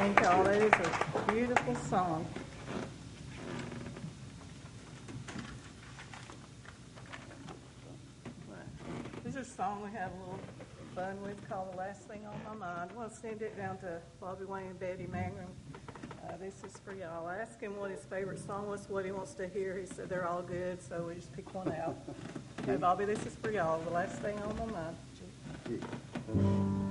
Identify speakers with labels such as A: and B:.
A: thank y'all. That is a beautiful song. This is a song we had a little fun with called The Last Thing on My Mind. I want to send it down to Bobby Wayne and Betty Mangrum. This is for y'all. I asked him what his favorite song was, what he wants to hear. He said they're all good, so we just picked one out. Hey, Bobby, this is for y'all. The Last Thing on My Mind.